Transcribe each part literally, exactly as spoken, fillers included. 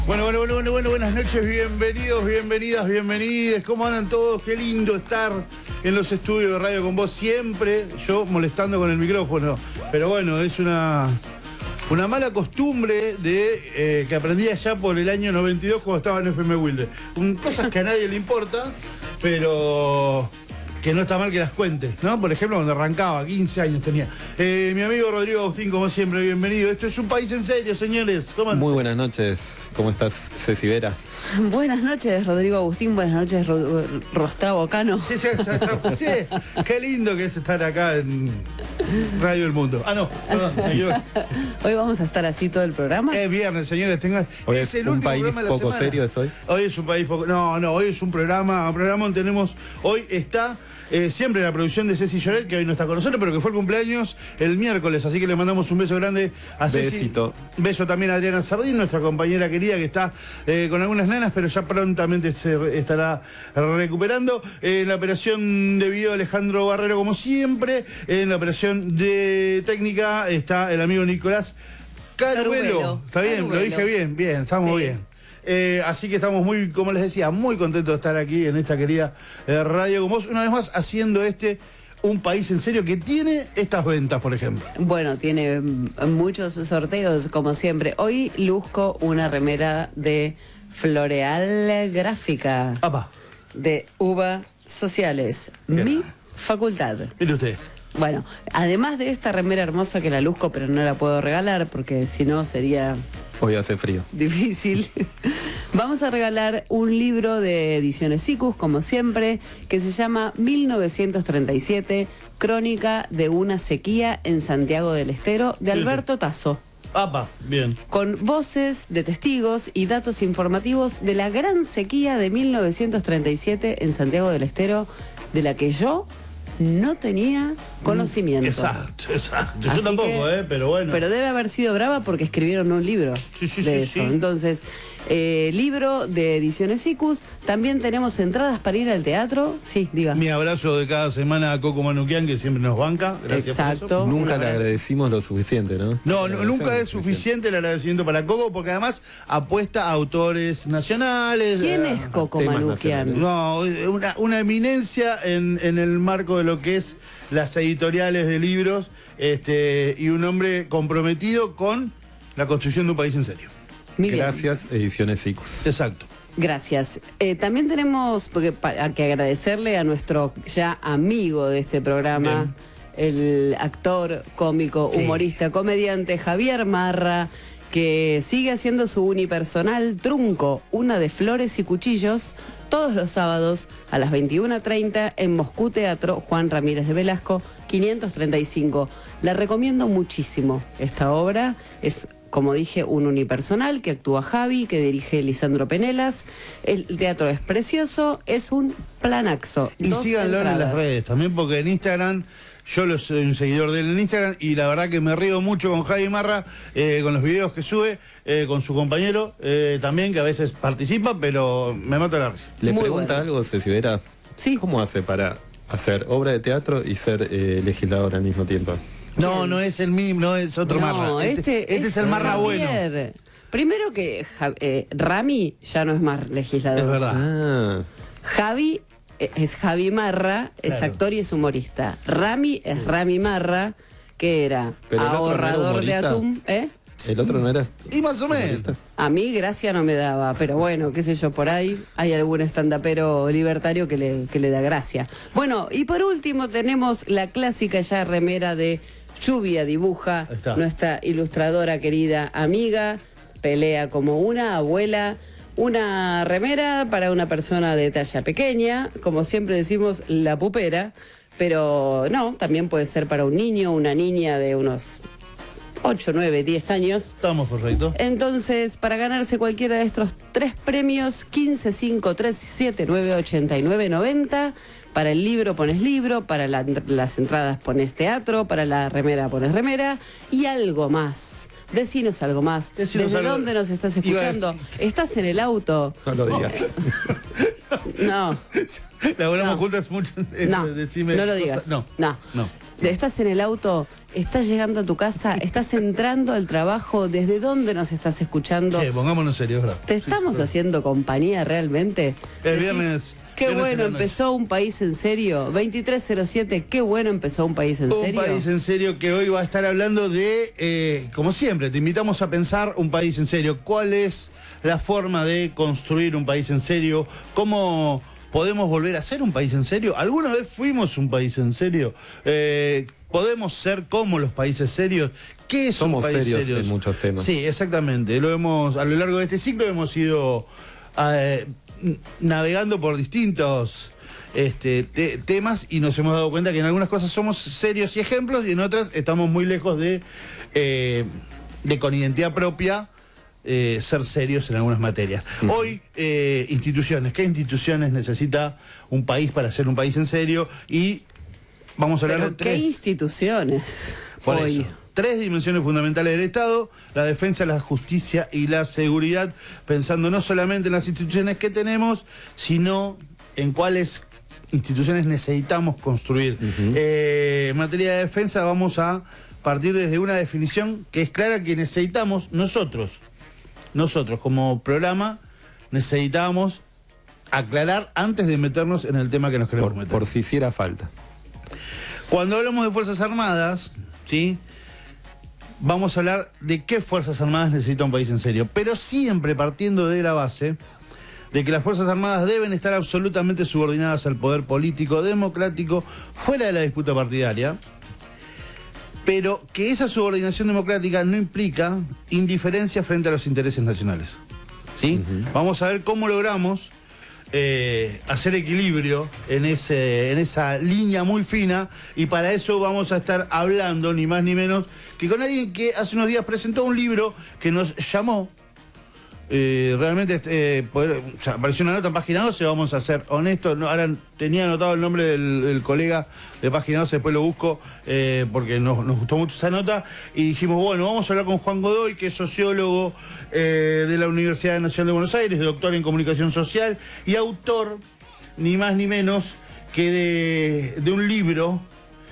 Bueno, bueno, bueno, bueno, bueno, buenas noches, bienvenidos, bienvenidas, bienvenides. ¿Cómo andan todos? Qué lindo estar en los estudios de Radio con Vos siempre. Yo molestando con el micrófono. Pero bueno, es una, una mala costumbre de eh, que aprendí allá por el año noventa y dos cuando estaba en F M Wilde. Un, cosas que a nadie le importa, pero que no está mal que las cuentes, ¿no? Por ejemplo, cuando arrancaba, quince años tenía. Eh, mi amigo Rodrigo Agustín, como siempre, bienvenido. Esto es Un País en Serio, señores. ¿Cómo andan? Muy buenas noches. ¿Cómo estás, Ceci Vera? Buenas noches, Rodrigo Agustín. Buenas noches, Ro Rostravo Cano. Sí, sí, sí, sí, qué lindo que es estar acá en Radio del Mundo. Ah, no, perdón, me equivoqué. Hoy vamos a estar así todo el programa. Es viernes, señores. Tengan... Hoy es, es un país poco serio, ¿es hoy? Hoy es un país poco... No, no, hoy es un programa, un programa donde tenemos... Hoy está... Eh, siempre la producción de Ceci Lloret, que hoy no está con nosotros, pero que fue el cumpleaños el miércoles, así que le mandamos un beso grande a Ceci. Besito. Beso también a Adriana Sardín, nuestra compañera querida, que está eh, con algunas nenas, pero ya prontamente se estará recuperando. En la operación de video, Alejandro Barrero, como siempre. En la operación de técnica está el amigo Nicolás Caruelo. ¿Está bien? Caruelo. Lo dije bien, bien, estamos Sí. bien. Eh, así que estamos muy, como les decía, muy contentos de estar aquí en esta querida eh, Radio con Vos, una vez más haciendo este Un País en Serio que tiene estas ventas, por ejemplo. Bueno, tiene muchos sorteos, como siempre. Hoy luzco una remera de Floreal Gráfica, ¡Apa! de Uva Sociales, Bien. mi facultad. Mire usted. Bueno, además de esta remera hermosa que la luzco, pero no la puedo regalar porque si no sería Hoy hace frío. difícil. Vamos a regalar un libro de Ediciones Sikus, como siempre, que se llama mil novecientos treinta y siete, Crónica de una sequía en Santiago del Estero, de Alberto Tasso, ¡Apa! Bien. con voces de testigos y datos informativos de la gran sequía de mil novecientos treinta y siete en Santiago del Estero, de la que yo no tenía conocimiento. Exacto, exacto. Yo Así tampoco, que- ¿eh? Pero bueno. Pero debe haber sido brava porque escribieron un libro Sí, sí, de sí, eso. sí. Entonces, eh, libro de Ediciones Sikus. También tenemos entradas para ir al teatro. Sí, diga. Mi abrazo de cada semana a Coco Manuquian, que siempre nos banca. Gracias por Exacto. eso. Un Nunca le abrazo. agradecimos lo suficiente, ¿no? No, Le no, nunca agradecemos es suficiente el agradecimiento para Coco, porque además apuesta a autores nacionales. ¿Quién eh, es Coco temas Manuquian? nacionales. No, una, una eminencia en, en el marco de lo que es las editoriales de libros, este, y un hombre comprometido con la construcción de un país en serio. Muy bien. Gracias, Ediciones Sikus. Exacto. Gracias. Eh, también tenemos porque, pa- que agradecerle a nuestro ya amigo de este programa, el actor, cómico, Sí. humorista, comediante Javier Marra, que sigue haciendo su unipersonal Trunco, una de flores y cuchillos, todos los sábados a las veintiuna treinta en Moscú Teatro Juan Ramírez de Velasco, quinientos treinta y cinco. La recomiendo muchísimo esta obra. Es, como dije, un unipersonal que actúa Javi, que dirige Lisandro Penelas. El teatro es precioso, es un planaxo. Y Dos síganlo en las entradas. redes también, porque en Instagram, yo lo soy un seguidor de él en Instagram, y la verdad que me río mucho con Javi Marra, eh, con los videos que sube, eh, con su compañero eh, también, que a veces participa, pero me mato la risa. Le Muy pregunta bueno. algo, Ceci Vera. Sí. ¿Cómo hace para hacer obra de teatro y ser eh, legislador al mismo tiempo? No, no es el mismo, no es otro No, Marra. este, este es el Marra bueno. Javier. Primero que Ja- eh, Rami ya no es más legislador. Es verdad. Ah, Javi eh, es Javi Marra, es Claro. actor y es humorista. Rami es Rami Marra, que era Pero el otro no era ahorrador de humorista. atún. ¿eh? el otro no era... Y más o menos. humorista. A mí gracia no me daba, pero bueno, qué sé yo, por ahí hay algún estandapero libertario que le, que le da gracia. Bueno, y por último tenemos la clásica ya remera de Lluvia Dibuja, Ahí está. nuestra ilustradora querida amiga, pelea como una abuela. Una remera para una persona de talla pequeña, como siempre decimos, la pupera, pero no, también puede ser para un niño, una niña de unos ocho, nueve, diez años. Estamos correctos. Entonces, para ganarse cualquiera de estos tres premios, quince, cinco, tres, siete, nueve, ochenta y nueve, noventa. Para el libro pones libro, para la- las entradas pones teatro, para la remera pones remera y algo más. Decinos algo más. Decinos ¿Desde algo. dónde nos estás Iba a escuchando? decir- ¿Estás en el auto? No lo digas. No. Laboramos No. juntas mucho. eso, No, decime no lo cosas- digas. No. No. No. Estás en el auto, estás llegando a tu casa, estás entrando al trabajo, ¿desde dónde nos estás escuchando? Che, pongámonos serios, ¿verdad? ¿Te estamos sí, sí, haciendo compañía realmente? El viernes. Qué viernes bueno empezó un país en serio. veintitrés cero siete, qué bueno empezó un país en un serio. Un país en serio que hoy va a estar hablando de, eh, como siempre, te invitamos a pensar un país en serio. ¿Cuál es la forma de construir un país en serio? ¿Cómo podemos volver a ser un país en serio? ¿Alguna vez fuimos un país en serio? Eh, ¿Podemos ser como los países serios? ¿Qué es Somos un país serios serio? en muchos temas. Sí, exactamente. Lo hemos, a lo largo de este ciclo hemos ido eh, navegando por distintos este, te, temas y nos hemos dado cuenta que en algunas cosas somos serios y ejemplos y en otras estamos muy lejos de, eh, de con identidad propia, Eh, ser serios en algunas materias. Uh-huh. Hoy, eh, instituciones. ¿Qué instituciones necesita un país para ser un país en serio? Y vamos a hablar ¿Pero de tres. ¿Qué instituciones? Por hoy? eso. Tres dimensiones fundamentales del Estado: la defensa, la justicia y la seguridad, pensando no solamente en las instituciones que tenemos, sino en cuáles instituciones necesitamos construir. Uh-huh. eh, en materia de defensa vamos a partir desde una definición que es clara, que necesitamos nosotros. Nosotros, como programa, necesitábamos aclarar antes de meternos en el tema que nos queremos por, meter. Por si hiciera falta. Cuando hablamos de Fuerzas Armadas, ¿sí?, vamos a hablar de qué Fuerzas Armadas necesita un país en serio, pero siempre partiendo de la base de que las Fuerzas Armadas deben estar absolutamente subordinadas al poder político democrático, fuera de la disputa partidaria, pero que esa subordinación democrática no implica indiferencia frente a los intereses nacionales. ¿Sí? Uh-huh. Vamos a ver cómo logramos eh, hacer equilibrio en, ese, en esa línea muy fina, y para eso vamos a estar hablando ni más ni menos que con alguien que hace unos días presentó un libro que nos llamó. Eh, realmente eh, poder, o sea, apareció una nota en Página doce, vamos a ser honestos, no, ahora tenía anotado el nombre del, del colega de Página doce, después lo busco eh, porque nos, nos gustó mucho esa nota, y dijimos, bueno, vamos a hablar con Juan Godoy, que es sociólogo eh, de la Universidad Nacional de Buenos Aires, doctor en comunicación social y autor, ni más ni menos, que de, de un libro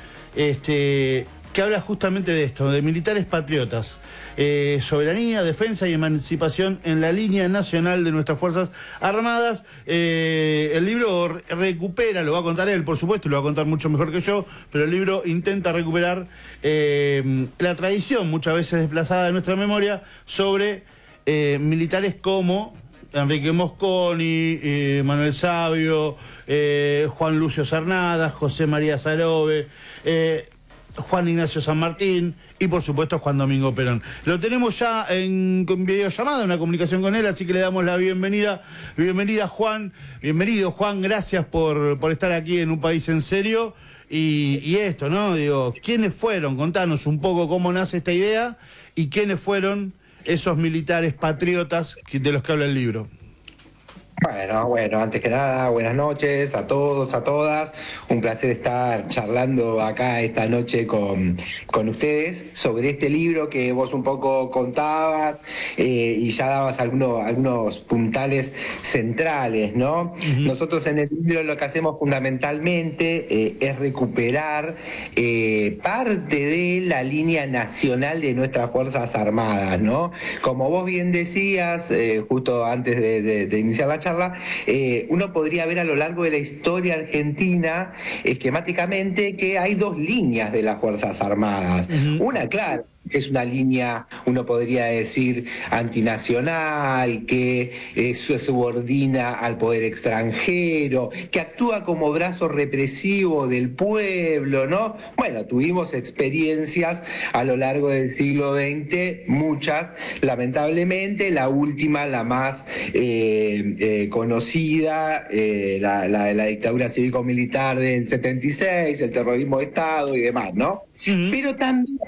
este, que habla justamente de esto, de militares patriotas. Eh, soberanía, defensa y emancipación en la línea nacional de nuestras Fuerzas Armadas. Eh, el libro recupera, lo va a contar él, por supuesto, lo va a contar mucho mejor que yo, pero el libro intenta recuperar eh, la tradición, muchas veces desplazada de nuestra memoria, sobre eh, militares como Enrique Mosconi, eh, Manuel Sabio, eh, Juan Lucio Cernadas, José María Sarobe, eh, Juan Ignacio San Martín y por supuesto Juan Domingo Perón. Lo tenemos ya en videollamada, una comunicación con él, así que le damos la bienvenida. Bienvenida, Juan. Bienvenido, Juan. Gracias por, por estar aquí en Un País en Serio. Y, y esto, ¿no? Digo, ¿quiénes fueron? Contanos un poco cómo nace esta idea y quiénes fueron esos militares patriotas de los que habla el libro. Bueno, bueno, antes que nada, buenas noches a todos, a todas. Un placer estar charlando acá esta noche con, con ustedes sobre este libro que vos un poco contabas eh, y ya dabas algunos, algunos puntales centrales, ¿no? Uh-huh. Nosotros en el libro lo que hacemos fundamentalmente eh, es recuperar eh, parte de la línea nacional de nuestras Fuerzas Armadas, ¿no? Como vos bien decías, eh, justo antes de, de, de iniciar la charla, Eh, uno podría ver a lo largo de la historia argentina esquemáticamente que hay dos líneas de las Fuerzas Armadas. Uh-huh. Una, claro, que es una línea, uno podría decir, antinacional, que eh, se subordina al poder extranjero, que actúa como brazo represivo del pueblo, ¿no? Bueno, tuvimos experiencias a lo largo del siglo veinte, muchas, lamentablemente, la última, la más eh, eh, conocida, eh, la, la, la dictadura cívico-militar del setenta y seis, el terrorismo de Estado y demás, ¿no? Uh-huh. Pero también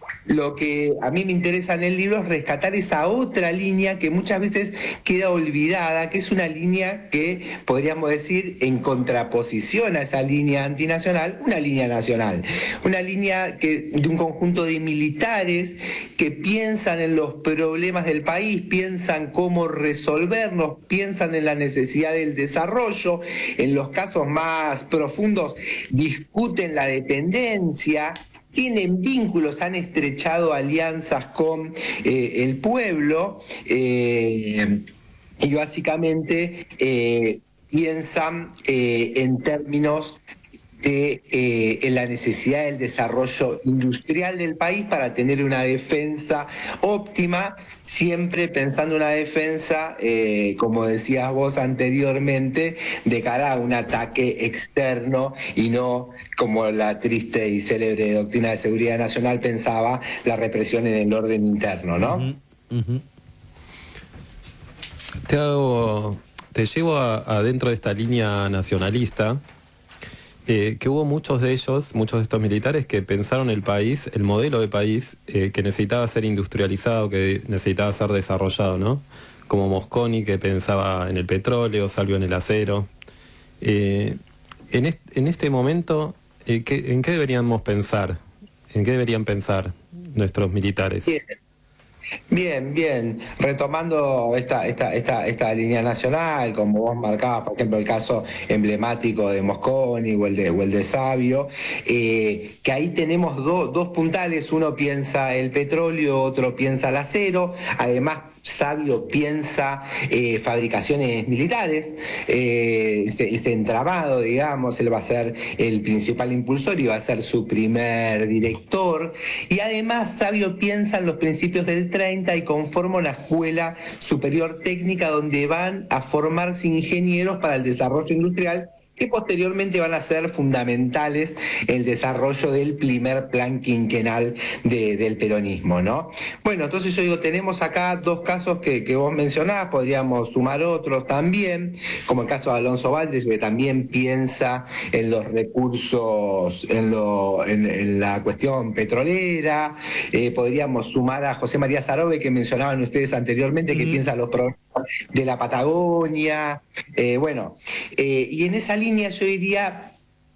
lo que a mí me interesa en el libro es rescatar esa otra línea que muchas veces queda olvidada, que es una línea que podríamos decir en contraposición a esa línea antinacional, una línea nacional, una línea que, de un conjunto de militares que piensan en los problemas del país, piensan cómo resolverlos, piensan en la necesidad del desarrollo, en los casos más profundos discuten la dependencia, tienen vínculos, han estrechado alianzas con eh, el pueblo eh, y básicamente eh, piensan eh, en términos de eh, en la necesidad del desarrollo industrial del país para tener una defensa óptima, siempre pensando una defensa, eh, como decías vos anteriormente, de cara a un ataque externo y no, como la triste y célebre doctrina de seguridad nacional pensaba, la represión en el orden interno, ¿no? Uh-huh, uh-huh. Te hago, te llevo adentro de esta línea nacionalista. Eh, que hubo muchos de ellos, muchos de estos militares que pensaron el país, el modelo de país eh, que necesitaba ser industrializado, que necesitaba ser desarrollado, ¿no? Como Mosconi, que pensaba en el petróleo, Salvio en el acero. Eh, en, est en este momento, eh, ¿qué, ¿en qué deberíamos pensar? ¿En qué deberían pensar nuestros militares? Bien. Bien, bien. Retomando esta, esta, esta, esta línea nacional, como vos marcabas, por ejemplo, el caso emblemático de Mosconi o el de, o el de Savio, eh, que ahí tenemos do, dos puntales, uno piensa el petróleo, otro piensa el acero, además Savio piensa eh, fabricaciones militares, eh, ese, ese entramado, digamos, él va a ser el principal impulsor y va a ser su primer director, y además Savio piensa en los principios del treinta y conforma una escuela superior técnica donde van a formarse ingenieros para el desarrollo industrial que posteriormente van a ser fundamentales en el desarrollo del primer plan quinquenal de, del peronismo, ¿no? Bueno, entonces yo digo, tenemos acá dos casos que, que vos mencionás, podríamos sumar otros también, como el caso de Alonso Valdés, que también piensa en los recursos, en, lo, en, en la cuestión petrolera, eh, podríamos sumar a José María Sarobe, que mencionaban ustedes anteriormente, mm. que piensa en los problemas de la Patagonia, eh, bueno, eh, y en esa línea yo diría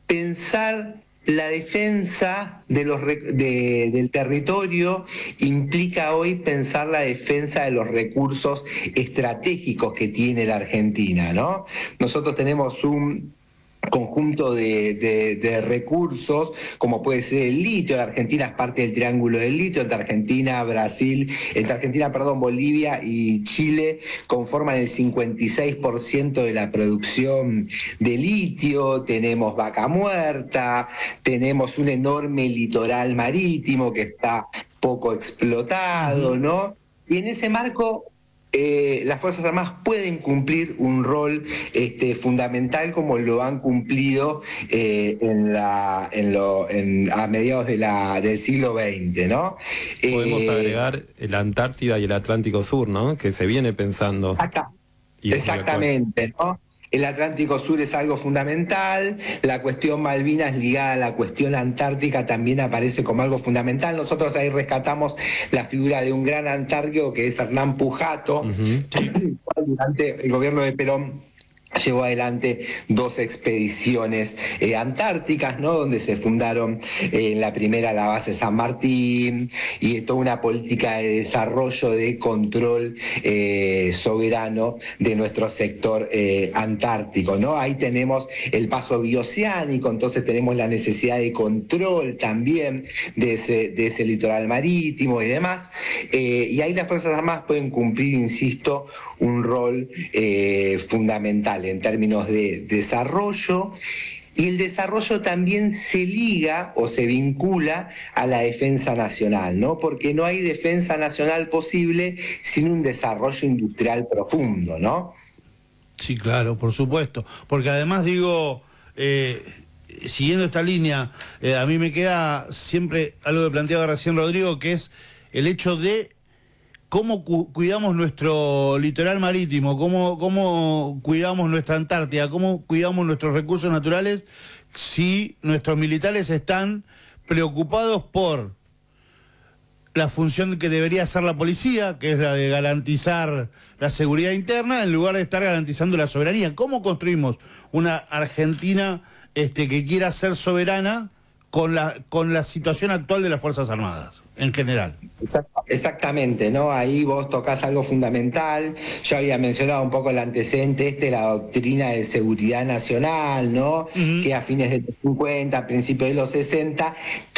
pensar la defensa de los, de, del territorio implica hoy pensar la defensa de los recursos estratégicos que tiene la Argentina, ¿no? Nosotros tenemos un conjunto de, de, de recursos, como puede ser el litio. La Argentina es parte del triángulo del litio, entre Argentina, Brasil, entre Argentina, perdón, Bolivia y Chile conforman el cincuenta y seis por ciento de la producción de litio. Tenemos Vaca Muerta, tenemos un enorme litoral marítimo que está poco explotado, ¿no? Y en ese marco Eh, las Fuerzas Armadas pueden cumplir un rol este, fundamental como lo han cumplido eh, en la, en lo, en, a mediados de la, del siglo veinte, ¿no? Podemos eh, agregar la Antártida y el Atlántico Sur, ¿no? Que se viene pensando. Exacta, exactamente, ¿no? El Atlántico Sur es algo fundamental, la cuestión Malvinas ligada a la cuestión antártica también aparece como algo fundamental. Nosotros ahí rescatamos la figura de un gran antártico que es Hernán Pujato, uh-huh. durante el gobierno de Perón llevó adelante dos expediciones eh, antárticas, ¿no? Donde se fundaron eh, en la primera la base San Martín y toda una política de desarrollo de control eh, soberano de nuestro sector eh, antártico, ¿no? Ahí tenemos el paso bioceánico, entonces tenemos la necesidad de control también de ese, de ese litoral marítimo y demás, eh, y ahí las Fuerzas Armadas pueden cumplir, insisto, un rol eh, fundamental en términos de desarrollo, y el desarrollo también se liga o se vincula a la defensa nacional, ¿no? Porque no hay defensa nacional posible sin un desarrollo industrial profundo, ¿no? Sí, claro, por supuesto. Porque además digo, eh, siguiendo esta línea, eh, a mí me queda siempre algo que planteaba recién Rodrigo, que es el hecho de cómo cu cuidamos nuestro litoral marítimo, cómo, cómo cuidamos nuestra Antártida, cómo cuidamos nuestros recursos naturales si nuestros militares están preocupados por la función que debería hacer la policía, que es la de garantizar la seguridad interna, en lugar de estar garantizando la soberanía. ¿Cómo construimos una Argentina este, que quiera ser soberana con la, con la situación actual de las Fuerzas Armadas, en general? Exactamente, ¿no? Ahí vos tocás algo fundamental. Yo había mencionado un poco el antecedente este, la doctrina de seguridad nacional, ¿no? Uh-huh. Que a fines de los cincuenta, a principios de los sesenta,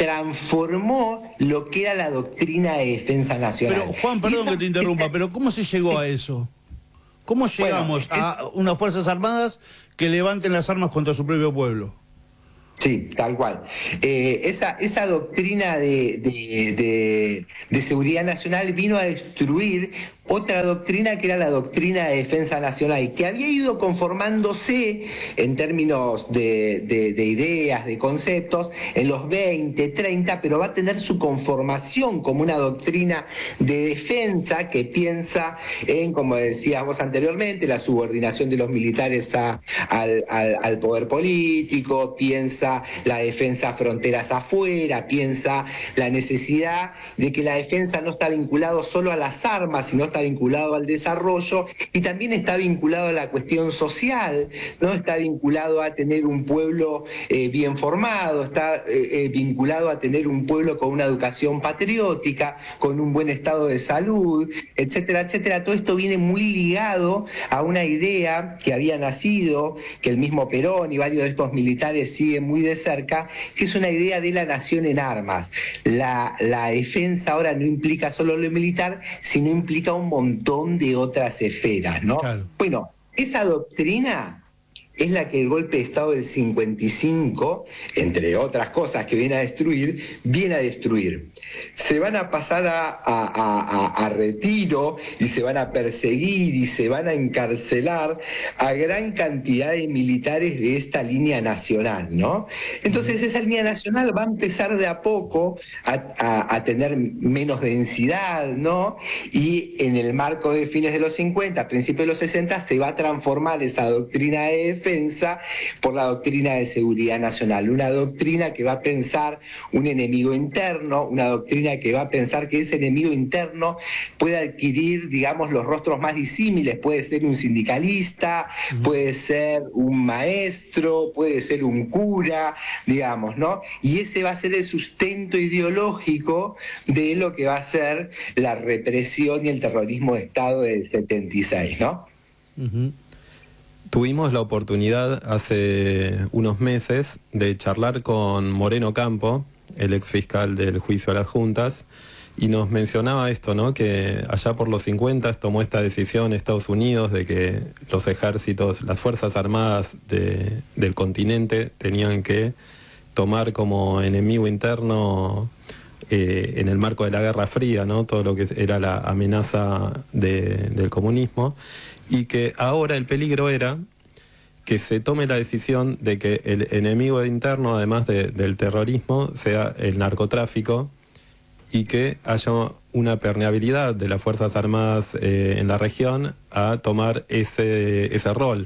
transformó lo que era la doctrina de defensa nacional. Pero, Juan, perdón que te interrumpa, pero ¿cómo se llegó a eso? ¿Cómo llegamos bueno, a unas Fuerzas Armadas que levanten las armas contra su propio pueblo? Sí, tal cual. Eh, esa, esa doctrina de, de, de, de seguridad nacional vino a destruir otra doctrina que era la doctrina de defensa nacional, que había ido conformándose en términos de, de, de ideas, de conceptos, en los veinte, treinta, pero va a tener su conformación como una doctrina de defensa que piensa en, como decías vos anteriormente, la subordinación de los militares a, al, al, al poder político, piensa la defensa a fronteras afuera, piensa la necesidad de que la defensa no está vinculado solo a las armas, sino está vinculado al desarrollo y también está vinculado a la cuestión social, ¿no? Está vinculado a tener un pueblo eh, bien formado, está eh, eh, vinculado a tener un pueblo con una educación patriótica, con un buen estado de salud, etcétera, etcétera. Todo esto viene muy ligado a una idea que había nacido, que el mismo Perón y varios de estos militares siguen muy de cerca, que es una idea de la nación en armas. La, la defensa ahora no implica solo lo militar, sino implica un montón de otras esferas, ¿no? Claro. Bueno, esa doctrina es la que el golpe de Estado del cincuenta y cinco, entre otras cosas que viene a destruir, viene a destruir. Se van a pasar a, a, a, a retiro y se van a perseguir y se van a encarcelar a gran cantidad de militares de esta línea nacional, ¿no? Entonces esa línea nacional va a empezar de a poco a, a, a tener menos densidad, ¿no? Y en el marco de fines de los cincuenta, principios de los sesenta, se va a transformar esa doctrina de defensa por la doctrina de seguridad nacional, una doctrina que va a pensar un enemigo interno, una doctrina que va a pensar que ese enemigo interno puede adquirir, digamos, los rostros más disímiles, puede ser un sindicalista, puede ser un maestro, puede ser un cura, digamos, ¿no? Y ese va a ser el sustento ideológico de lo que va a ser la represión y el terrorismo de Estado del setenta y seis, ¿no? Uh-huh. Tuvimos la oportunidad hace unos meses de charlar con Moreno Campo, el ex fiscal del juicio a las juntas, y nos mencionaba esto, ¿no? Que allá por los cincuenta tomó esta decisión Estados Unidos de que los ejércitos, las fuerzas armadas de, del continente tenían que tomar como enemigo interno eh, en el marco de la Guerra Fría, ¿no? Todo lo que era la amenaza de, del comunismo. Y que ahora el peligro era que se tome la decisión de que el enemigo interno, además de, del terrorismo, sea el narcotráfico y que haya una permeabilidad de las Fuerzas Armadas eh, en la región a tomar ese, ese rol.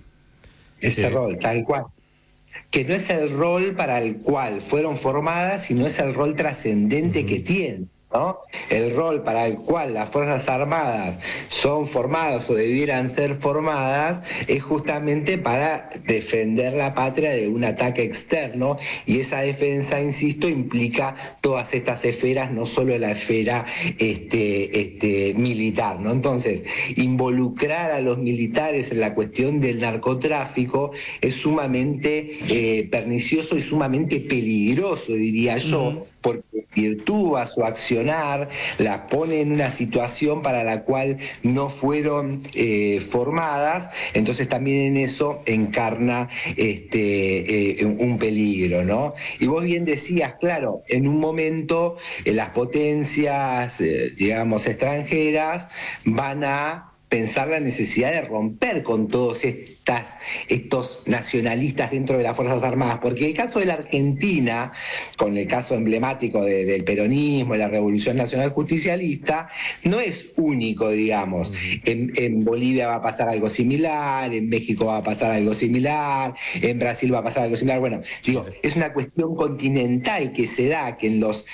Ese eh, rol, tal cual. Que no es el rol para el cual fueron formadas, sino es el rol trascendente uh-huh. que tienen, ¿no? El rol para el cual las Fuerzas Armadas son formadas o debieran ser formadas es justamente para defender la patria de un ataque externo, y esa defensa, insisto, implica todas estas esferas, no solo la esfera este, este, militar, ¿no? Entonces, involucrar a los militares en la cuestión del narcotráfico es sumamente eh, pernicioso y sumamente peligroso, diría yo, uh-huh. porque virtúa su accionar, la pone en una situación para la cual no fueron eh, formadas, entonces también en eso encarna este, eh, un peligro, ¿no? Y vos bien decías, claro, en un momento eh, las potencias, eh, digamos, extranjeras van a pensar la necesidad de romper con todos estas, estos nacionalistas dentro de las Fuerzas Armadas, porque el caso de la Argentina, con el caso emblemático de, del peronismo, de la Revolución Nacional Justicialista, no es único, digamos. En, en Bolivia va a pasar algo similar, en México va a pasar algo similar, en Brasil va a pasar algo similar. Bueno, digo, es una cuestión continental que se da, que en los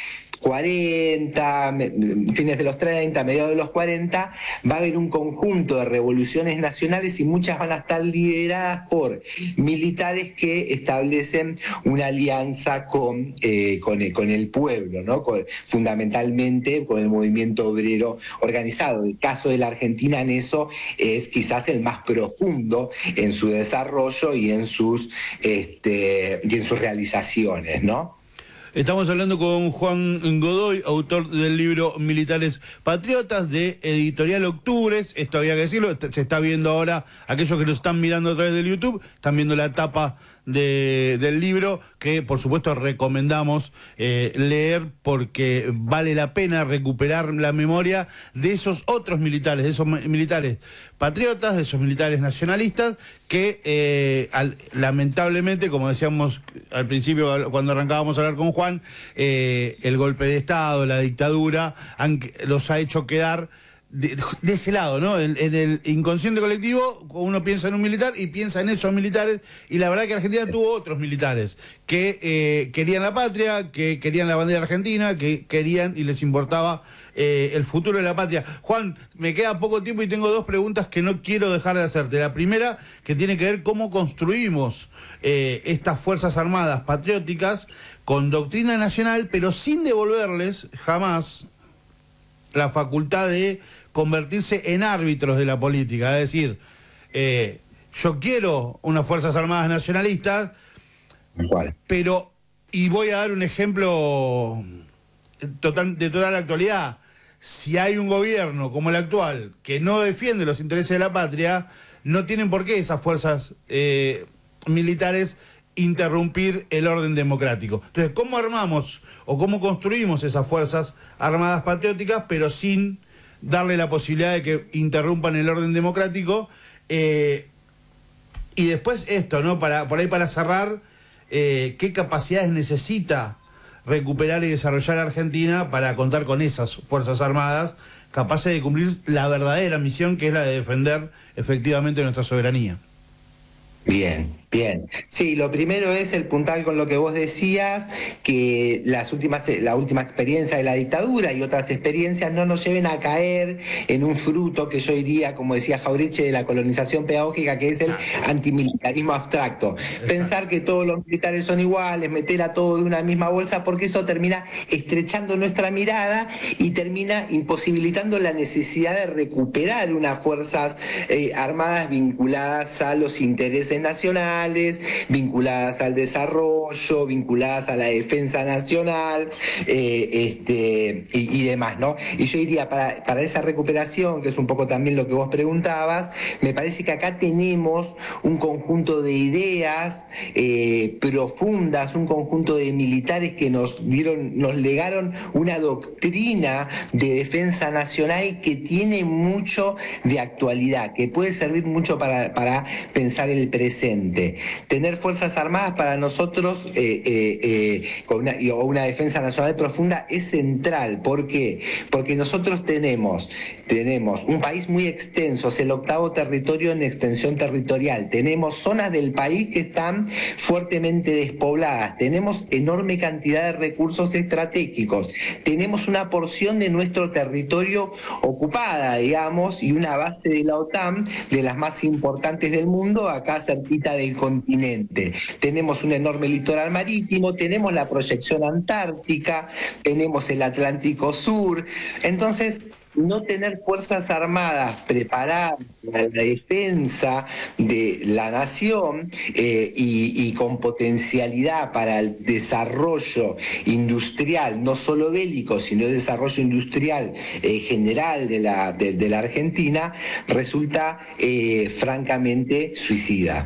cuarenta, fines de los treinta, mediados de los cuarenta, va a haber un conjunto de revoluciones nacionales y muchas van a estar lideradas por militares que establecen una alianza con, eh, con, el, con el pueblo, ¿no? Con, fundamentalmente con el movimiento obrero organizado. El caso de la Argentina en eso es quizás el más profundo en su desarrollo y en sus, este, y en sus realizaciones, ¿no? Estamos hablando con Juan Godoy, autor del libro Militares Patriotas, de Editorial Octubres. Esto había que decirlo, se está viendo ahora, aquellos que nos están mirando a través del YouTube, están viendo la tapa de, del libro, que por supuesto recomendamos eh, leer, porque vale la pena recuperar la memoria de esos otros militares, de esos militares patriotas, de esos militares nacionalistas, que eh, al, lamentablemente, como decíamos al principio cuando arrancábamos a hablar con Juan, eh, el golpe de Estado, la dictadura, han, los ha hecho quedar de, de ese lado, ¿no? En, en el inconsciente colectivo, uno piensa en un militar y piensa en esos militares, y la verdad que Argentina tuvo otros militares que eh, querían la patria, que querían la bandera argentina, que querían y les importaba eh, el futuro de la patria. Juan, me queda poco tiempo y tengo dos preguntas que no quiero dejar de hacerte. La primera, que tiene que ver cómo construimos eh, estas Fuerzas Armadas patrióticas con doctrina nacional, pero sin devolverles jamás la facultad de convertirse en árbitros de la política. Es decir, eh, yo quiero unas Fuerzas Armadas nacionalistas, ¿cuál? Pero, y voy a dar un ejemplo total, de toda la actualidad, si hay un gobierno como el actual que no defiende los intereses de la patria, no tienen por qué esas fuerzas eh, militares interrumpir el orden democrático. Entonces, ¿cómo armamos o cómo construimos esas Fuerzas Armadas patrióticas, pero sin darle la posibilidad de que interrumpan el orden democrático? Eh, y después esto, ¿no? Para, por ahí para cerrar, eh, ¿qué capacidades necesita recuperar y desarrollar Argentina para contar con esas Fuerzas Armadas capaces de cumplir la verdadera misión, que es la de defender efectivamente nuestra soberanía? Bien, bien. Sí, lo primero es el puntal con lo que vos decías, que las últimas, la última experiencia de la dictadura y otras experiencias no nos lleven a caer en un fruto que yo diría, como decía Jauretche, de la colonización pedagógica, que es el antimilitarismo abstracto. Exacto. Pensar que todos los militares son iguales, meter a todo de una misma bolsa, porque eso termina estrechando nuestra mirada y termina imposibilitando la necesidad de recuperar unas fuerzas eh, armadas vinculadas a los intereses nacionales, vinculadas al desarrollo, vinculadas a la defensa nacional, eh, este, y, y demás, ¿no? Y yo diría, para, para esa recuperación, que es un poco también lo que vos preguntabas, me parece que acá tenemos un conjunto de ideas eh, profundas, un conjunto de militares que nos dieron, nos legaron una doctrina de defensa nacional que tiene mucho de actualidad, que puede servir mucho para, para pensar el presente. Tener Fuerzas Armadas para nosotros eh, eh, eh, con una, o una defensa nacional profunda es central. ¿Por qué? Porque nosotros tenemos, tenemos un país muy extenso, es el octavo territorio en extensión territorial. Tenemos zonas del país que están fuertemente despobladas. Tenemos enorme cantidad de recursos estratégicos. Tenemos una porción de nuestro territorio ocupada, digamos, y una base de la OTAN, de las más importantes del mundo, acá cerquita del continente. Tenemos un enorme litoral marítimo, tenemos la proyección antártica, tenemos el Atlántico Sur. Entonces, no tener Fuerzas Armadas preparadas para la defensa de la nación eh, y, y con potencialidad para el desarrollo industrial, no solo bélico, sino el desarrollo industrial eh, general de la, de, de la Argentina, resulta eh, francamente suicida.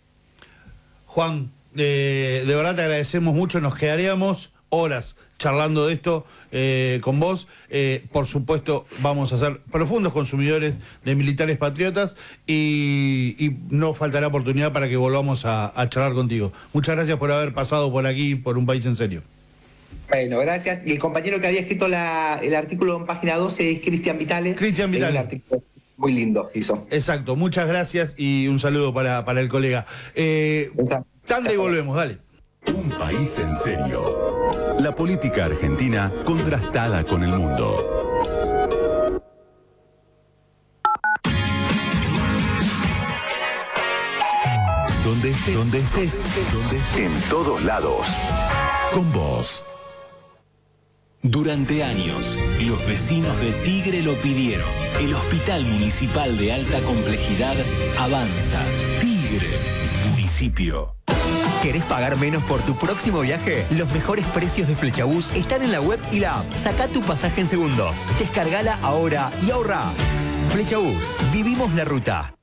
Juan, eh, de verdad te agradecemos mucho, nos quedaríamos horas charlando de esto eh, con vos. Eh, por supuesto, vamos a ser profundos consumidores de Militares Patriotas y, y no faltará oportunidad para que volvamos a, a charlar contigo. Muchas gracias por haber pasado por aquí, por Un País en Serio. Bueno, gracias. Y el compañero que había escrito la, el artículo en página doce es Cristian Vitale. Cristian Vitale. Un artículo muy lindo hizo. Exacto, muchas gracias y un saludo para, para el colega. Eh, tanda y volvemos, dale. Un País en Serio. La política argentina contrastada con el mundo. Donde estés, donde estés, donde estés, en todos lados, con vos. Durante años, los vecinos de Tigre lo pidieron. El Hospital Municipal de Alta Complejidad avanza. Tigre, municipio. ¿Querés pagar menos por tu próximo viaje? Los mejores precios de Flechabús están en la web y la app. Saca tu pasaje en segundos. Descargala ahora y ahorra. Flechabús, vivimos la ruta.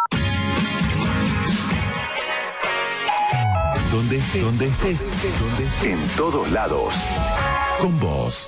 Donde estés, donde estés, donde estés, en todos lados, con vos.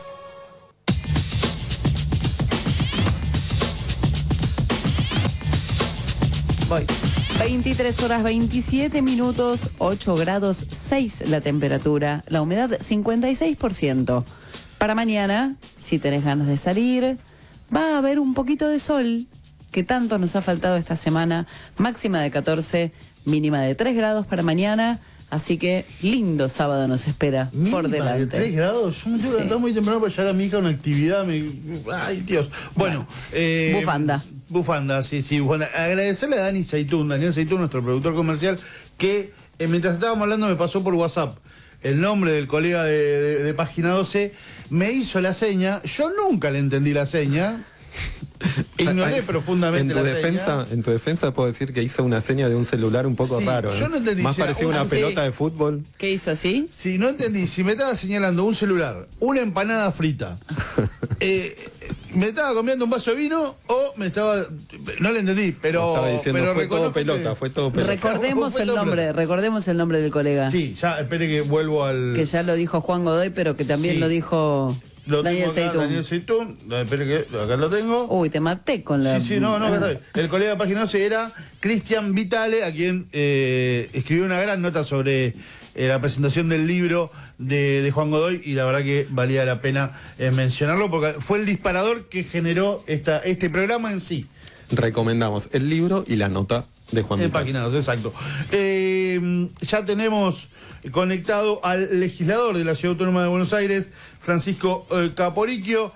Voy. veintitrés horas veintisiete minutos, ocho grados seis la temperatura, la humedad cincuenta y seis por ciento. Para mañana, si tenés ganas de salir, va a haber un poquito de sol, que tanto nos ha faltado esta semana, máxima de catorce, mínima de tres grados para mañana. Así que lindo sábado nos espera Mínima por delante. de tres grados. Yo me tengo que levantar muy temprano para llevar a mi hija a una actividad. Me... Ay, Dios. Bueno. bueno eh, bufanda. Bufanda, sí, sí. Bufanda. Agradecerle a Dani Zaitún, Daniel Zaitún, nuestro productor comercial, que eh, mientras estábamos hablando me pasó por WhatsApp el nombre del colega de, de, de Página doce. Me hizo la seña. Yo nunca le entendí la seña. Ignoré profundamente en tu la defensa, seña. En tu defensa puedo decir que hizo una seña de un celular un poco sí, raro. ¿eh? Yo no entendí. Más si parecía una sí. pelota de fútbol. ¿Qué hizo así? Sí, no entendí. Si me estaba señalando un celular, una empanada frita, eh, me estaba comiendo un vaso de vino o me estaba... No le entendí, pero... Estaba diciendo, pero fue todo pelota, que... fue todo pelota. Recordemos Fue el todo nombre, pelota. recordemos el nombre del colega. Sí, ya, espere que vuelvo al... Que ya lo dijo Juan Godoy, pero que también Sí. lo dijo Lo Daniel tengo acá, Zaitún. Daniel Zaitún. No, espere que acá lo tengo. Uy, te maté con la... Sí, sí, no, no, acá está bien. El colega de Página doce era Cristian Vitale, a quien eh, escribió una gran nota sobre eh, la presentación del libro de, de Juan Godoy, y la verdad que valía la pena eh, mencionarlo porque fue el disparador que generó esta, este programa en sí. Recomendamos el libro y la nota de Juan En Vitale. Página doce, exacto. Eh, ya tenemos conectado al legislador de la Ciudad Autónoma de Buenos Aires, Francisco eh, Caporicchio,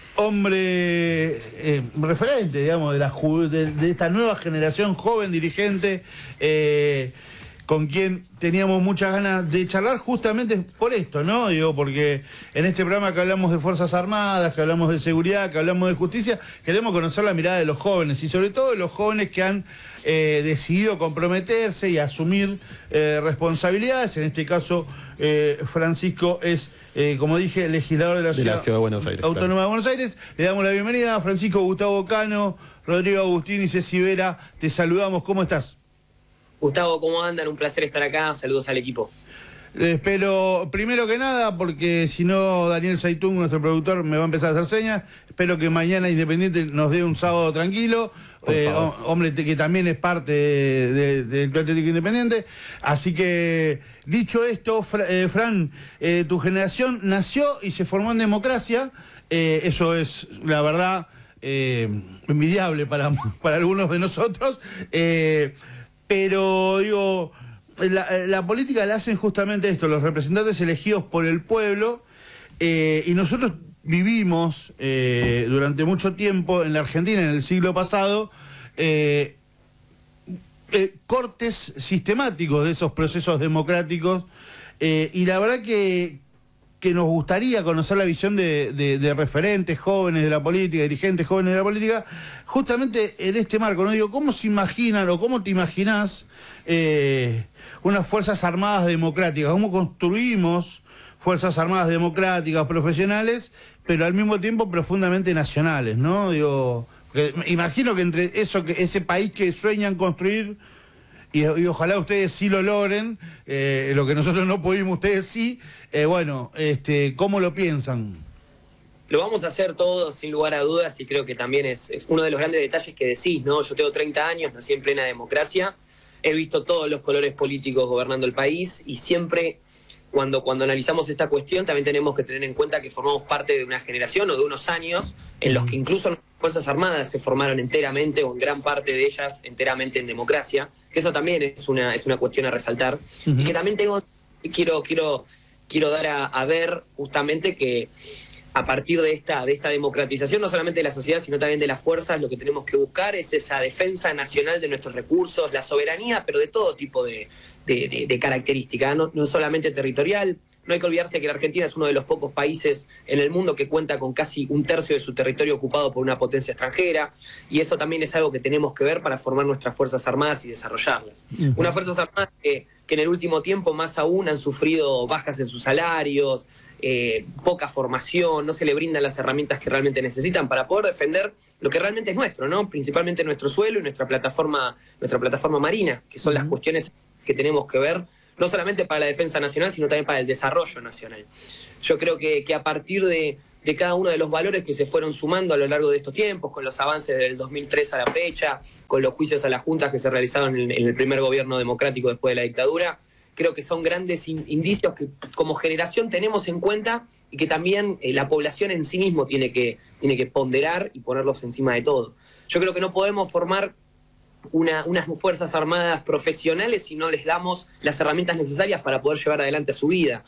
hombre eh, referente, digamos, de, la ju- de, de esta nueva generación joven dirigente, eh, con quien teníamos muchas ganas de charlar justamente por esto, ¿no? Digo, porque en este programa que hablamos de Fuerzas Armadas, que hablamos de seguridad, que hablamos de justicia, queremos conocer la mirada de los jóvenes, y sobre todo de los jóvenes que han eh, decidido comprometerse y asumir eh, responsabilidades. En este caso, eh, Francisco es, eh, como dije, legislador de la, De ciudad, la Ciudad de Buenos Aires, Autónoma claro. de Buenos Aires. Le damos la bienvenida a Francisco. Gustavo Cano, Rodrigo Agustín y Ceci Vera. Te saludamos. ¿Cómo estás? Gustavo, ¿cómo andan? Un placer estar acá. Saludos al equipo. Eh, espero, primero que nada, porque si no, Daniel Zaitún, nuestro productor, me va a empezar a hacer señas. Espero que mañana Independiente nos dé un sábado tranquilo. Eh, hombre que también es parte del de, de, de Atlético Independiente. Así que, dicho esto, Fra, eh, Fran, eh, tu generación nació y se formó en democracia. Eh, eso es, la verdad, eh, envidiable para, para algunos de nosotros. Eh, Pero, digo, la, la política la hacen justamente esto, los representantes elegidos por el pueblo, eh, y nosotros vivimos eh, durante mucho tiempo en la Argentina, en el siglo pasado, eh, eh, cortes sistemáticos de esos procesos democráticos, eh, y la verdad que, que nos gustaría conocer la visión de, de, de referentes jóvenes de la política, dirigentes jóvenes de la política, justamente en este marco, ¿no? Digo, ¿cómo se imaginan o cómo te imaginás eh, unas Fuerzas Armadas democráticas? ¿Cómo construimos Fuerzas Armadas democráticas, profesionales, pero al mismo tiempo profundamente nacionales, ¿no? Digo, que, imagino que entre eso, que ese país que sueñan construir, Y, y ojalá ustedes sí lo logren, eh, lo que nosotros no pudimos, ustedes sí. Eh, bueno, este, ¿cómo lo piensan? Lo vamos a hacer todos, sin lugar a dudas, y creo que también es, es uno de los grandes detalles que decís, ¿no? Yo tengo treinta años, nací en plena democracia, he visto todos los colores políticos gobernando el país, y siempre cuando, cuando analizamos esta cuestión también tenemos que tener en cuenta que formamos parte de una generación o de unos años en los que incluso las Fuerzas Armadas se formaron enteramente, o en gran parte de ellas enteramente en democracia, que eso también es una, es una cuestión a resaltar. Uh-huh. Y que también tengo, quiero, quiero quiero dar a, a ver justamente que a partir de esta, de esta democratización, no solamente de la sociedad, sino también de las fuerzas, lo que tenemos que buscar es esa defensa nacional de nuestros recursos, la soberanía, pero de todo tipo de, de, de, de características, no, no solamente territorial. No hay que olvidarse que la Argentina es uno de los pocos países en el mundo que cuenta con casi un tercio de su territorio ocupado por una potencia extranjera, y eso también es algo que tenemos que ver para formar nuestras Fuerzas Armadas y desarrollarlas. Uh-huh. Unas Fuerzas Armadas que, que en el último tiempo más aún han sufrido bajas en sus salarios, eh, poca formación, no se le brindan las herramientas que realmente necesitan para poder defender lo que realmente es nuestro, ¿no? Principalmente nuestro suelo y nuestra plataforma, nuestra plataforma marina, que son uh-huh. las cuestiones que tenemos que ver no solamente para la defensa nacional, sino también para el desarrollo nacional. Yo creo que, que a partir de, de cada uno de los valores que se fueron sumando a lo largo de estos tiempos, con los avances del dos mil tres a la fecha, con los juicios a las juntas que se realizaron en, en el primer gobierno democrático después de la dictadura, creo que son grandes in, indicios que como generación tenemos en cuenta y que también eh, la población en sí mismo tiene que, tiene que ponderar y ponerlos encima de todo. Yo creo que no podemos formar Una, unas fuerzas armadas profesionales si no les damos las herramientas necesarias para poder llevar adelante su vida.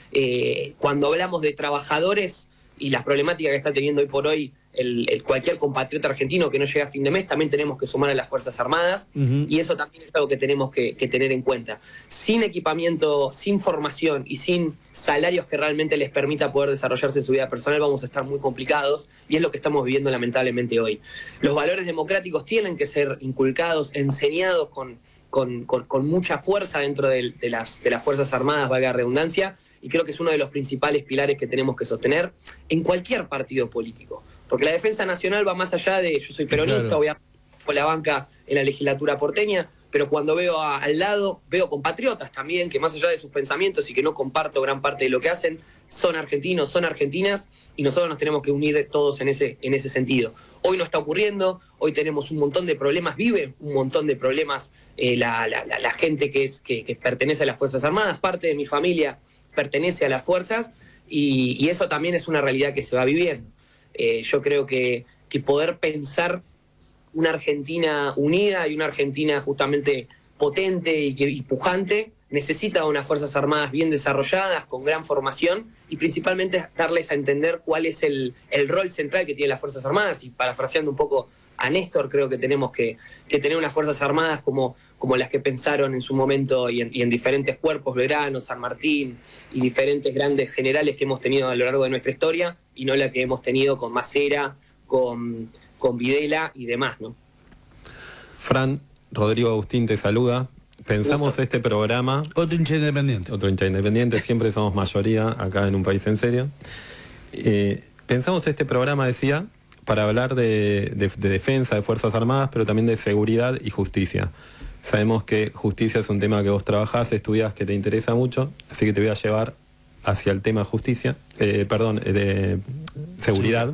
Eh, cuando hablamos de trabajadores y las problemáticas que está teniendo hoy por hoy el, el cualquier compatriota argentino que no llega a fin de mes, también tenemos que sumar a las Fuerzas Armadas, uh-huh. y eso también es algo que tenemos que, que tener en cuenta. Sin equipamiento, sin formación y sin salarios que realmente les permita poder desarrollarse en su vida personal, vamos a estar muy complicados, y es lo que estamos viviendo lamentablemente hoy. Los valores democráticos tienen que ser inculcados, enseñados con, con, con, con mucha fuerza dentro de, de, las, de las Fuerzas Armadas, valga la redundancia, y creo que es uno de los principales pilares que tenemos que sostener en cualquier partido político. Porque la defensa nacional va más allá de yo soy peronista, claro. voy a con la banca en la legislatura porteña, pero cuando veo a, al lado, veo compatriotas también, que más allá de sus pensamientos y que no comparto gran parte de lo que hacen, son argentinos, son argentinas, y nosotros nos tenemos que unir todos en ese, en ese sentido. Hoy no está ocurriendo, hoy tenemos un montón de problemas, vive un montón de problemas eh, la, la, la, la gente que, es, que, que pertenece a las Fuerzas Armadas, parte de mi familia pertenece a las fuerzas, y, y eso también es una realidad que se va viviendo. Eh, yo creo que, que poder pensar una Argentina unida y una Argentina justamente potente y, y pujante necesita unas Fuerzas Armadas bien desarrolladas, con gran formación, y principalmente darles a entender cuál es el, el rol central que tienen las Fuerzas Armadas. Y parafraseando un poco a Néstor, creo que tenemos que, que tener unas Fuerzas Armadas como, como las que pensaron en su momento y en, y en diferentes cuerpos, Belgrano, San Martín y diferentes grandes generales que hemos tenido a lo largo de nuestra historia, y no la que hemos tenido con Macera, con, con Videla y demás, ¿no? Fran, Rodrigo Agustín te saluda. Pensamos Gusto. Este programa... Otro hincha independiente. Otro hincha independiente, siempre somos mayoría acá en Un País en Serio. Eh, pensamos este programa, decía, para hablar de, de, de defensa, de Fuerzas Armadas, pero también de seguridad y justicia. Sabemos que justicia es un tema que vos trabajás, estudiás, que te interesa mucho, así que te voy a llevar hacia el tema justicia, eh, perdón, de seguridad.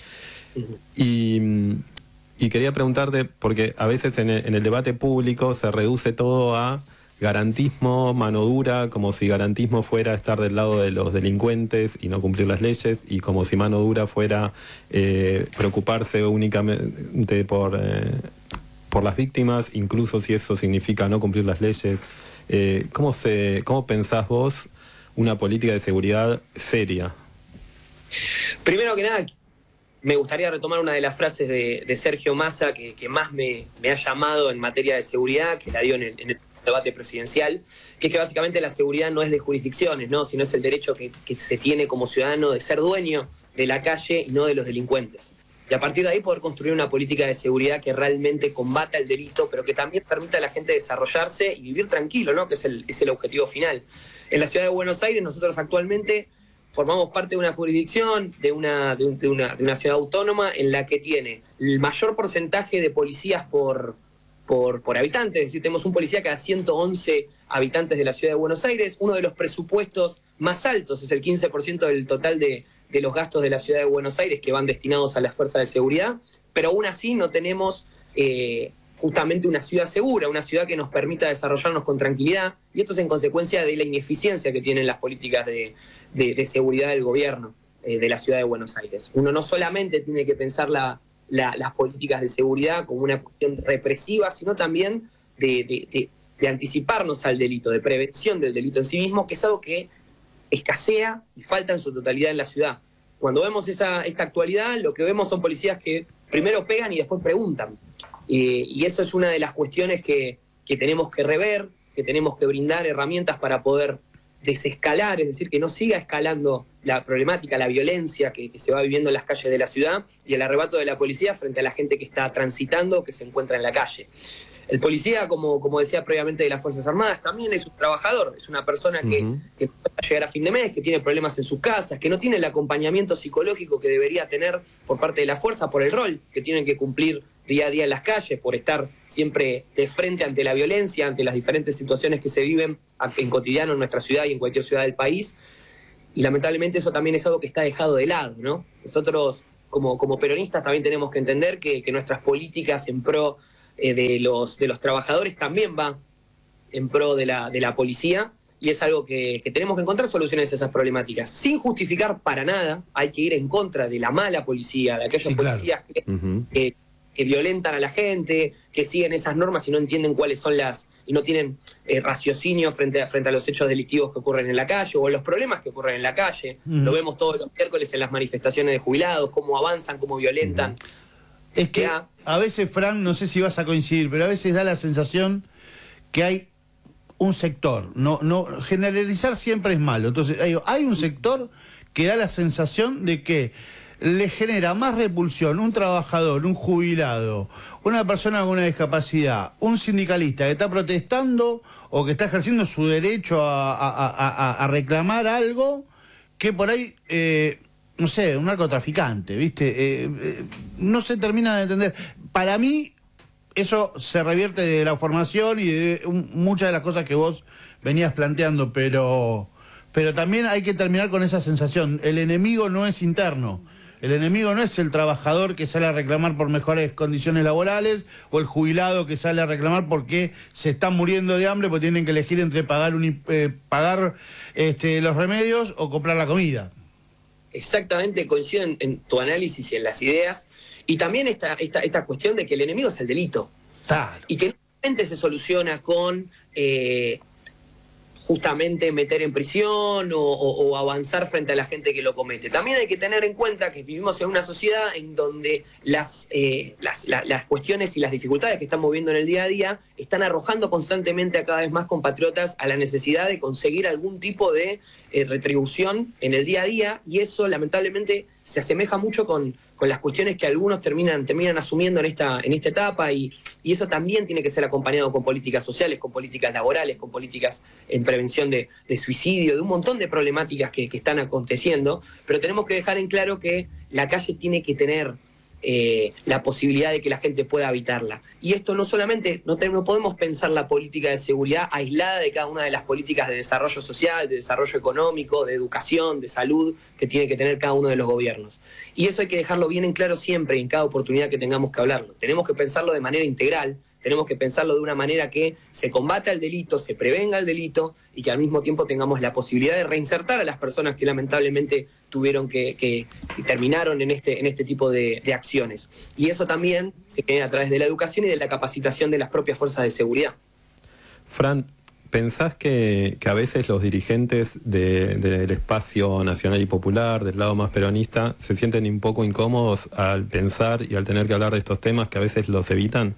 Y, y quería preguntarte, porque a veces en el, en el debate público se reduce todo a garantismo, mano dura, como si garantismo fuera estar del lado de los delincuentes y no cumplir las leyes, y como si mano dura fuera eh, preocuparse únicamente por, eh, por las víctimas, incluso si eso significa no cumplir las leyes. Eh, ¿cómo, se, ¿Cómo pensás vos una política de seguridad seria? Primero que nada, me gustaría retomar una de las frases de, de Sergio Massa que, que más me, me ha llamado en materia de seguridad, que la dio en el, en el debate presidencial, que es que básicamente la seguridad no es de jurisdicciones, ¿no? Sino es el derecho que, que se tiene como ciudadano de ser dueño de la calle y no de los delincuentes. Y a partir de ahí poder construir una política de seguridad que realmente combata el delito, pero que también permita a la gente desarrollarse y vivir tranquilo, ¿no? Que es el, es el objetivo final. En la ciudad de Buenos Aires nosotros actualmente formamos parte de una jurisdicción, de una, de, un, de, una, de una ciudad autónoma en la que tiene el mayor porcentaje de policías por, por, por habitante, es decir, tenemos un policía cada ciento once habitantes de la ciudad de Buenos Aires, uno de los presupuestos más altos, es el quince por ciento del total de, de los gastos de la ciudad de Buenos Aires que van destinados a las fuerzas de seguridad, pero aún así no tenemos eh, justamente una ciudad segura, una ciudad que nos permita desarrollarnos con tranquilidad, y esto es en consecuencia de la ineficiencia que tienen las políticas de, de, de seguridad del gobierno eh, de la ciudad de Buenos Aires. Uno no solamente tiene que pensar la, la, las políticas de seguridad como una cuestión represiva, sino también de, de, de, de anticiparnos al delito, de prevención del delito en sí mismo, que es algo que escasea y falta en su totalidad en la ciudad. Cuando vemos esa, esta actualidad, lo que vemos son policías que primero pegan y después preguntan. Eh, y eso es una de las cuestiones que, que tenemos que rever, que tenemos que brindar herramientas para poder desescalar, es decir, que no siga escalando la problemática, la violencia que, que se va viviendo en las calles de la ciudad y el arrebato de la policía frente a la gente que está transitando, que se encuentra en la calle. El policía, como, como decía previamente de las Fuerzas Armadas, también es un trabajador, es una persona que, uh-huh. que va a llegar a fin de mes, que tiene problemas en sus casas, que no tiene el acompañamiento psicológico que debería tener por parte de la fuerza, por el rol que tienen que cumplir día a día en las calles, por estar siempre de frente ante la violencia, ante las diferentes situaciones que se viven en cotidiano en nuestra ciudad y en cualquier ciudad del país. Y lamentablemente eso también es algo que está dejado de lado, ¿no? Nosotros, como, como peronistas, también tenemos que entender que, que nuestras políticas en pro eh, de, los, de los trabajadores también van en pro de la, de la policía, y es algo que, que tenemos que encontrar soluciones a esas problemáticas. Sin justificar para nada, hay que ir en contra de la mala policía, de aquellos sí, policías claro. que... Uh-huh. que que violentan a la gente, que siguen esas normas y no entienden cuáles son las, y no tienen eh, raciocinio frente a, frente a los hechos delictivos que ocurren en la calle o los problemas que ocurren en la calle. Mm. Lo vemos todos los miércoles en las manifestaciones de jubilados, cómo avanzan, cómo violentan. Es que a, a veces, Fran, no sé si vas a coincidir, pero a veces da la sensación que hay un sector, no, no generalizar siempre es malo. Entonces, hay, hay un sector que da la sensación de que le genera más repulsión un trabajador, un jubilado, una persona con una discapacidad, un sindicalista que está protestando o que está ejerciendo su derecho a, a, a, a reclamar algo, que por ahí, eh, no sé, un narcotraficante, ¿viste? Eh, eh, no se termina de entender. Para mí, eso se revierte de la formación y de un, muchas de las cosas que vos venías planteando, pero, pero también hay que terminar con esa sensación. El enemigo no es interno. El enemigo no es el trabajador que sale a reclamar por mejores condiciones laborales o el jubilado que sale a reclamar porque se están muriendo de hambre porque tienen que elegir entre pagar, un, eh, pagar este, los remedios o comprar la comida. Exactamente, coincido en, en tu análisis y en las ideas. Y también esta, esta, esta cuestión de que el enemigo es el delito. Claro. Y que no solamente se soluciona con... Eh, justamente meter en prisión o, o, o avanzar frente a la gente que lo comete. También hay que tener en cuenta que vivimos en una sociedad en donde las, eh, las, la, las cuestiones y las dificultades que estamos viendo en el día a día están arrojando constantemente a cada vez más compatriotas a la necesidad de conseguir algún tipo de eh, retribución en el día a día, y eso lamentablemente se asemeja mucho con, con las cuestiones que algunos terminan, terminan asumiendo en esta, en esta etapa, y, y eso también tiene que ser acompañado con políticas sociales, con políticas laborales, con políticas en prevención de, de suicidio, de un montón de problemáticas que, que están aconteciendo, pero tenemos que dejar en claro que la calle tiene que tener eh, la posibilidad de que la gente pueda habitarla. Y esto no solamente, no, te, no podemos pensar la política de seguridad aislada de cada una de las políticas de desarrollo social, de desarrollo económico, de educación, de salud, que tiene que tener cada uno de los gobiernos. Y eso hay que dejarlo bien en claro siempre y en cada oportunidad que tengamos que hablarlo. Tenemos que pensarlo de manera integral, tenemos que pensarlo de una manera que se combata el delito, se prevenga el delito y que al mismo tiempo tengamos la posibilidad de reinsertar a las personas que lamentablemente tuvieron que, que, que terminaron en este, en este tipo de, de acciones. Y eso también se genera a través de la educación y de la capacitación de las propias fuerzas de seguridad. Fran, ¿pensás que, que a veces los dirigentes de, del espacio nacional y popular, del lado más peronista, se sienten un poco incómodos al pensar y al tener que hablar de estos temas, que a veces los evitan?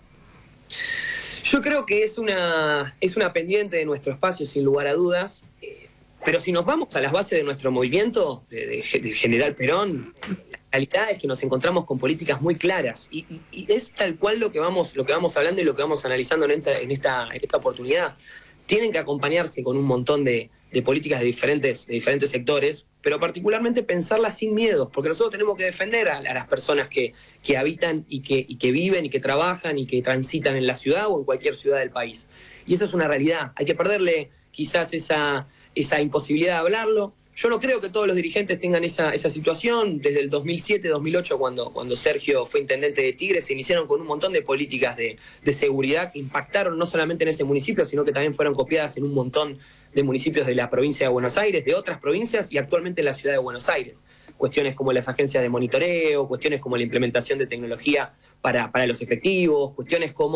Yo creo que es una, es una pendiente de nuestro espacio, sin lugar a dudas, eh, pero si nos vamos a las bases de nuestro movimiento, de, de, de General Perón, la realidad es que nos encontramos con políticas muy claras, y, y, y es tal cual lo que vamos, lo que vamos hablando y lo que vamos analizando en esta, en esta, en esta oportunidad. Tienen que acompañarse con un montón de, de políticas de diferentes, de diferentes sectores, pero particularmente pensarlas sin miedos, porque nosotros tenemos que defender a, a las personas que, que habitan y que, y que viven y que trabajan y que transitan en la ciudad o en cualquier ciudad del país. Y esa es una realidad. Hay que perderle quizás esa, esa imposibilidad de hablarlo. Yo no creo que todos los dirigentes tengan esa, esa situación. Desde el dos mil siete, dos mil ocho, cuando, cuando Sergio fue intendente de Tigre, se iniciaron con un montón de políticas de, de seguridad que impactaron no solamente en ese municipio, sino que también fueron copiadas en un montón de municipios de la provincia de Buenos Aires, de otras provincias y actualmente en la ciudad de Buenos Aires. Cuestiones como las agencias de monitoreo, cuestiones como la implementación de tecnología para, para los efectivos, cuestiones como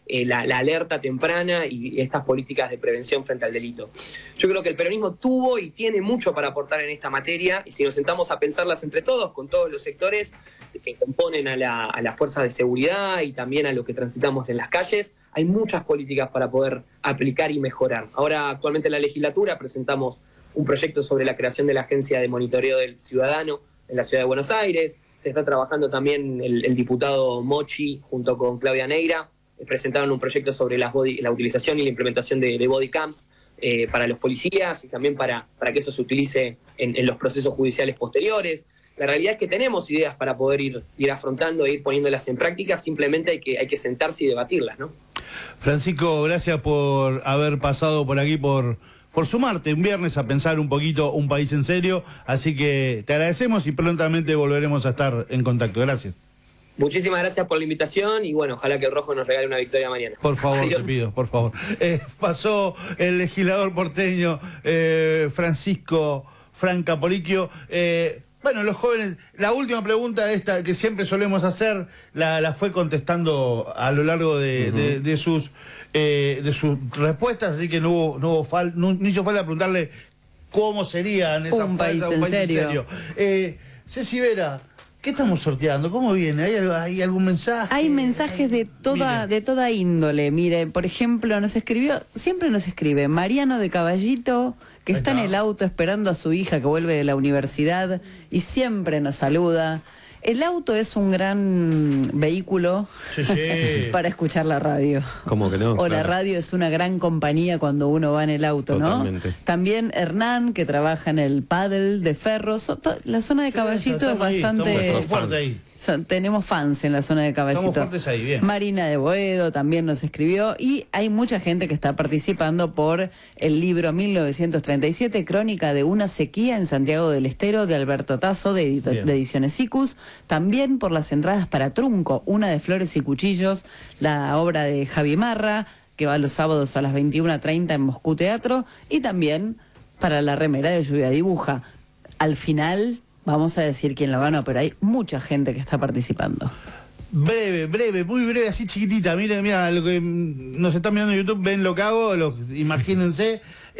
eh, la, la alerta temprana y estas políticas de prevención frente al delito. Yo creo que el peronismo tuvo y tiene mucho para aportar en esta materia, y si nos sentamos a pensarlas entre todos, con todos los sectores que componen a la, a las fuerzas de seguridad y también a lo que transitamos en las calles, hay muchas políticas para poder aplicar y mejorar. Ahora, actualmente en la legislatura presentamos un proyecto sobre la creación de la Agencia de Monitoreo del Ciudadano en la Ciudad de Buenos Aires. Se está trabajando también el, el diputado Mochi junto con Claudia Neira. Eh, presentaron un proyecto sobre las body, la utilización y la implementación de, de body cams eh, para los policías y también para, para que eso se utilice en, en los procesos judiciales posteriores. La realidad es que tenemos ideas para poder ir, ir afrontando e ir poniéndolas en práctica, simplemente hay que, hay que sentarse y debatirlas, ¿no? Francisco, gracias por haber pasado por aquí, por, por sumarte un viernes a pensar un poquito Un País en Serio, así que te agradecemos y prontamente volveremos a estar en contacto. Gracias. Muchísimas gracias por la invitación y bueno, ojalá que el Rojo nos regale una victoria mañana. Por favor, Adiós. te pido, por favor. Eh, pasó el legislador porteño eh, Francisco Frank Capolicchio. Eh, Bueno, los jóvenes, la última pregunta esta que siempre solemos hacer, la, la fue contestando a lo largo de, uh-huh. de, de sus eh, de sus respuestas, así que no hubo, no hubo fal, no, no hizo falta preguntarle cómo serían esas un país, faltas, en, un país serio. en serio. Eh, Ceci Vera, ¿qué estamos sorteando? ¿Cómo viene? ¿Hay, ¿Hay algún mensaje? Hay mensajes de toda, de toda índole. Mire, por ejemplo, nos escribió, siempre nos escribe Mariano de Caballito, que está, está en el auto esperando a su hija que vuelve de la universidad y siempre nos saluda. El auto es un gran vehículo sí, sí. para escuchar la radio. ¿Cómo que no? O Claro. la radio es una gran compañía cuando uno va en el auto, Totalmente. ¿no? También Hernán, que trabaja en el pádel de Ferros. La zona de Caballito es bastante... Ahí, estamos fuertes ahí. Son, tenemos fans en la zona de Caballito. Estamos fuertes ahí, bien. Marina de Boedo también nos escribió y hay mucha gente que está participando por el libro mil novecientos treinta y siete, Crónica de una sequía en Santiago del Estero, de Alberto Tasso, de, edito, de Ediciones Sicus. También por las entradas para Trunco, una de Flores y Cuchillos, la obra de Javi Marra, que va los sábados a las veintiuna treinta en Moscú Teatro. Y también para la remera de Lluvia Dibuja. Al final... vamos a decir quién lo ganó, pero hay mucha gente que está participando. Breve, breve, muy breve, así chiquitita. Miren, mira, lo que nos están mirando en YouTube, ven lo que hago, lo, imagínense.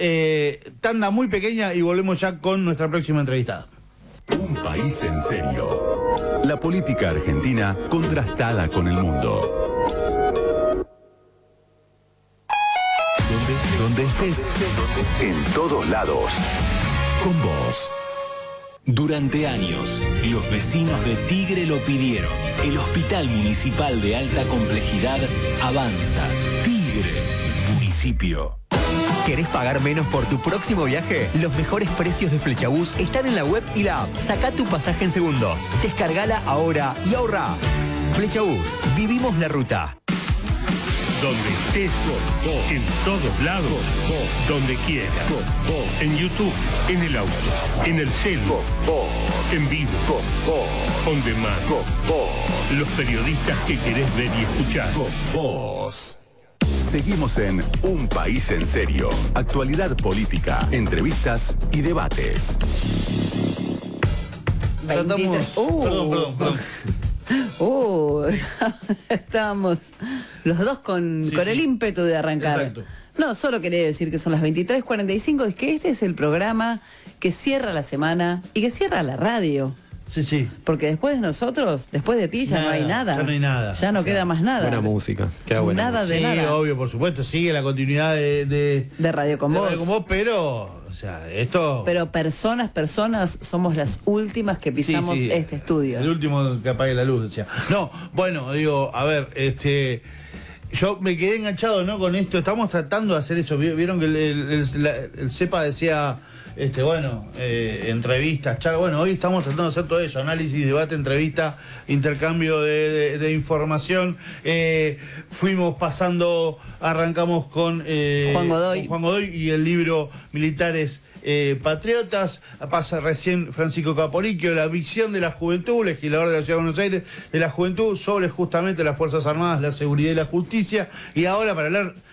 Eh, tanda muy pequeña y volvemos ya con nuestra próxima entrevistada. Un país en serio. La política argentina contrastada con el mundo. Donde, donde estés, en todos lados. Con vos. Durante años, los vecinos de Tigre lo pidieron. El Hospital Municipal de Alta Complejidad avanza. Tigre, municipio. ¿Querés pagar menos por tu próximo viaje? Los mejores precios de Flechabús están en la web y la app. Sacá tu pasaje en segundos. Descargala ahora y ahorrá. Flechabús, vivimos la ruta. Donde estés, vos, vos, en todos lados, vos, vos, donde quieras, vos, vos, en YouTube, en el auto, en el celu, vos, vos, en vivo, vos, vos, on demand, vos, vos, los periodistas que querés ver y escuchar, vos, vos. Seguimos en Un País en Serio. Actualidad política, entrevistas y debates. veintitrés Uh. Perdón, perdón, perdón. Uh, estábamos los dos con, sí, con sí. el ímpetu de arrancar. Exacto. No, solo quería decir que son las veintitrés cuarenta y cinco, es que este es el programa que cierra la semana y que cierra la radio. Sí, sí. Porque después de nosotros, después de ti, ya Nada, no hay nada. ya no hay nada. Ya no O sea, queda más nada. Buena música, queda buena Nada música. de Sí, nada. obvio, por supuesto, sigue la continuidad de... De, De Radio con de Vos. Radio con Vos, pero... O sea, esto... Pero personas, personas, somos las últimas que pisamos Sí, sí, este estudio. El último que apague la luz, decía. No, bueno, digo, a ver, este... Yo me quedé enganchado, ¿no? Con esto. Estamos tratando de hacer eso. Vieron que el, el, el, la- el CEPA decía, este, bueno, eh, entrevistas, charlas. Bueno, hoy estamos tratando de hacer todo eso. Análisis, debate, entrevista, intercambio de, de- de información. Eh, fuimos pasando, arrancamos con, eh, Juan Godoy. con Juan Godoy y el libro Militares eh, Patriotas. Pasa recién Francisco Capolicchio, la visión de la juventud, legislador de la Ciudad de Buenos Aires, de la juventud sobre justamente las Fuerzas Armadas, la seguridad y la justicia. Y ahora para hablar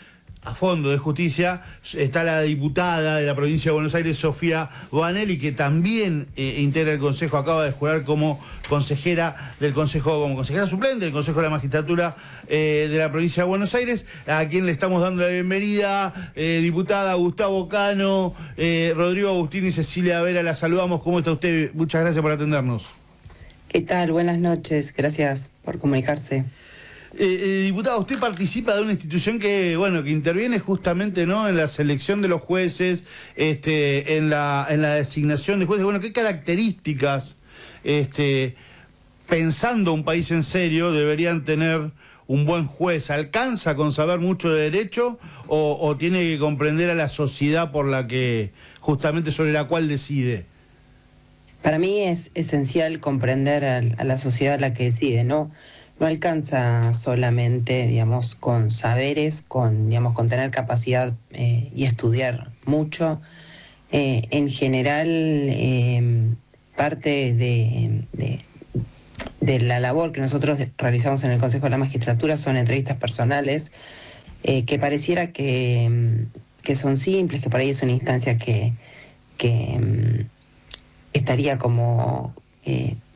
a fondo de justicia, está la diputada de la provincia de Buenos Aires, Sofía Boanelli, que también eh, integra el Consejo, acaba de jurar como consejera del Consejo, como consejera suplente del Consejo de la Magistratura eh, de la provincia de Buenos Aires, a quien le estamos dando la bienvenida. Eh, diputada Gustavo Cano, eh, Rodrigo Agustín y Cecilia Vera, la saludamos. ¿Cómo está usted? Muchas gracias por atendernos. ¿Qué tal? Buenas noches, gracias por comunicarse. Eh, eh, diputada, usted participa de una institución que, bueno, que interviene justamente, ¿no?, en la selección de los jueces, este, en la, en la designación de jueces. Bueno, ¿qué características, este, pensando un país en serio, deberían tener un buen juez? ¿Alcanza con saber mucho de derecho o, o tiene que comprender a la sociedad por la que, justamente sobre la cual decide? Para mí es esencial comprender a, a la sociedad a la que decide, ¿no? No alcanza solamente, digamos, con saberes, con, digamos, con tener capacidad eh, y estudiar mucho. Eh, en general, eh, parte de, de, de la labor que nosotros realizamos en el Consejo de la Magistratura son entrevistas personales, eh, que pareciera que, que son simples, que por ahí es una instancia que, que estaría como... Eh,